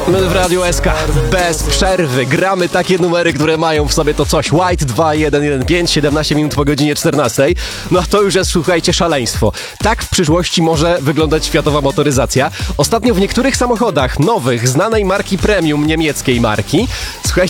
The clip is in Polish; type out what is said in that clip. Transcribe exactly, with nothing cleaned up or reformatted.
My w Radiu S K bez przerwy gramy takie numery, które mają w sobie to coś. White dwa jeden jeden pięć, siedemnaście minut po godzinie czternastej. No to już jest, słuchajcie, szaleństwo. Tak w przyszłości może wyglądać światowa motoryzacja. Ostatnio w niektórych samochodach nowych, znanej marki premium, niemieckiej marki, słuchajcie,